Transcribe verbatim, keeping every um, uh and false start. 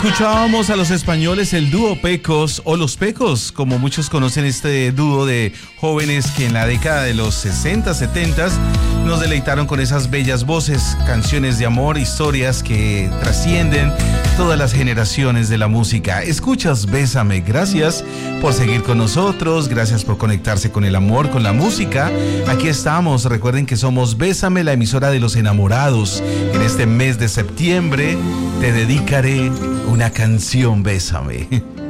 Escuchábamos a los españoles, el dúo Pecos, o Los Pecos, como muchos conocen este dúo de jóvenes que en la década de los sesenta, setenta nos deleitaron con esas bellas voces, canciones de amor, historias que trascienden todas las generaciones de la música. Escuchas Bésame, gracias por seguir con nosotros, gracias por conectarse con el amor, con la música. Aquí estamos, recuerden que somos Bésame, la emisora de los enamorados. En este mes de septiembre te dedicaré una canción, Bésame.